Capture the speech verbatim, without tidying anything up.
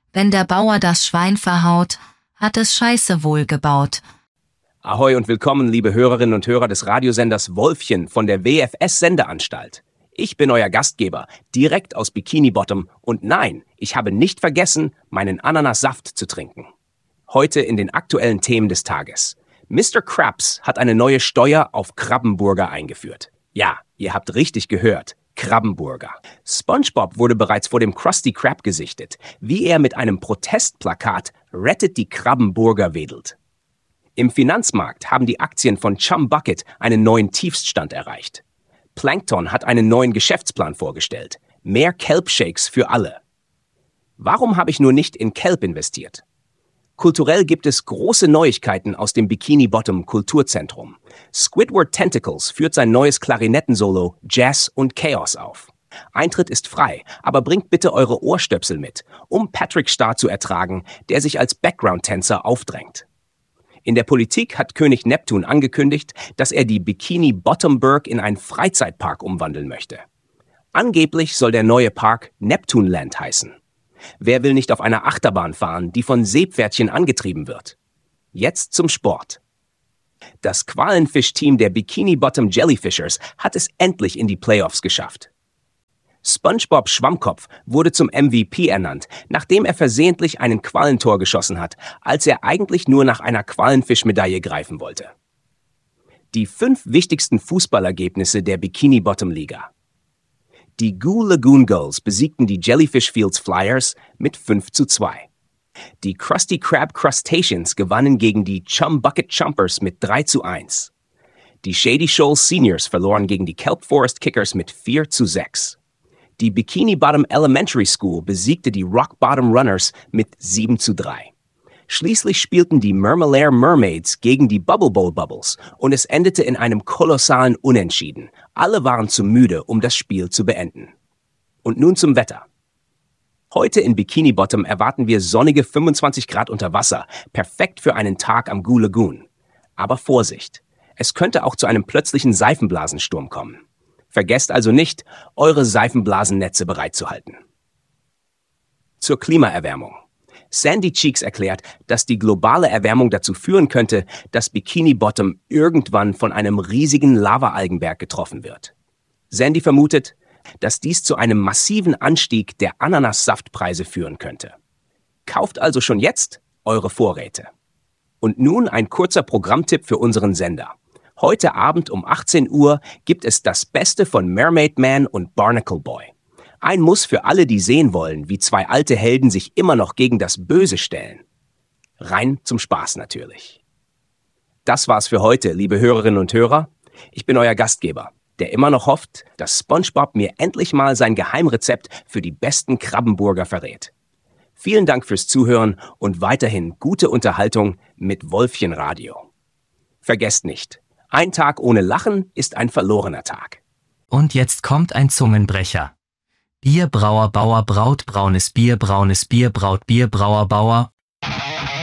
Wenn der Bauer das Schwein verhaut, hat es Scheiße wohl gebaut. Ahoi und willkommen, liebe Hörerinnen und Hörer des Radiosenders Wolfchen von der W F S-Sendeanstalt. Ich bin euer Gastgeber, direkt aus Bikini Bottom und nein, ich habe nicht vergessen, meinen Ananassaft zu trinken. Heute in den aktuellen Themen des Tages. Mister Krabs hat eine neue Steuer auf Krabbenburger eingeführt. Ja, ihr habt richtig gehört. Krabbenburger. SpongeBob wurde bereits vor dem Krusty Krab gesichtet, wie er mit einem Protestplakat Rettet die Krabbenburger wedelt. Im Finanzmarkt haben die Aktien von Chum Bucket einen neuen Tiefststand erreicht. Plankton hat einen neuen Geschäftsplan vorgestellt. Mehr Kelp-Shakes für alle. Warum habe ich nur nicht in Kelp investiert? Kulturell gibt es große Neuigkeiten aus dem Bikini Bottom Kulturzentrum. Squidward Tentacles führt sein neues Klarinettensolo Jazz und Chaos auf. Eintritt ist frei, aber bringt bitte eure Ohrstöpsel mit, um Patrick Star zu ertragen, der sich als Background-Tänzer aufdrängt. In der Politik hat König Neptun angekündigt, dass er die Bikini Bottomburg in einen Freizeitpark umwandeln möchte. Angeblich soll der neue Park Neptunland heißen. Wer will nicht auf einer Achterbahn fahren, die von Seepferdchen angetrieben wird? Jetzt zum Sport. Das Qualenfisch-Team der Bikini Bottom Jellyfishers hat es endlich in die Playoffs geschafft. SpongeBob Schwammkopf wurde zum M V P ernannt, nachdem er versehentlich einen Qualentor geschossen hat, als er eigentlich nur nach einer Qualenfischmedaille greifen wollte. Die fünf wichtigsten Fußballergebnisse der Bikini Bottom Liga. Die Goo Lagoon Gulls besiegten die Jellyfish Fields Flyers mit fünf zu zwei. Die Krusty Krab Crustaceans gewannen gegen die Chum Bucket Chumpers mit drei zu eins. Die Shady Shoals Seniors verloren gegen die Kelp Forest Kickers mit vier zu sechs. Die Bikini Bottom Elementary School besiegte die Rock Bottom Runners mit sieben zu drei. Schließlich spielten die Mermalaire Mermaids gegen die Bubble Bowl Bubbles und es endete in einem kolossalen Unentschieden. Alle waren zu müde, um das Spiel zu beenden. Und nun zum Wetter. Heute in Bikini Bottom erwarten wir sonnige fünfundzwanzig Grad unter Wasser, perfekt für einen Tag am Goo Lagoon. Aber Vorsicht, es könnte auch zu einem plötzlichen Seifenblasensturm kommen. Vergesst also nicht, eure Seifenblasennetze bereitzuhalten. Zur Klimaerwärmung. Sandy Cheeks erklärt, dass die globale Erwärmung dazu führen könnte, dass Bikini Bottom irgendwann von einem riesigen Lava-Algenberg getroffen wird. Sandy vermutet, dass dies zu einem massiven Anstieg der Ananassaftpreise führen könnte. Kauft also schon jetzt eure Vorräte. Und nun ein kurzer Programmtipp für unseren Sender. Heute Abend um achtzehn Uhr gibt es das Beste von Mermaid Man und Barnacle Boy. Ein Muss für alle, die sehen wollen, wie zwei alte Helden sich immer noch gegen das Böse stellen. Rein zum Spaß natürlich. Das war's für heute, liebe Hörerinnen und Hörer. Ich bin euer Gastgeber, der immer noch hofft, dass SpongeBob mir endlich mal sein Geheimrezept für die besten Krabbenburger verrät. Vielen Dank fürs Zuhören und weiterhin gute Unterhaltung mit Wolfchen Radio. Vergesst nicht, ein Tag ohne Lachen ist ein verlorener Tag. Und jetzt kommt ein Zungenbrecher. Bier, Brauer, Bauer, Braut, braunes Bier, braunes Bier, Braut, Bier, Brauer, Bauer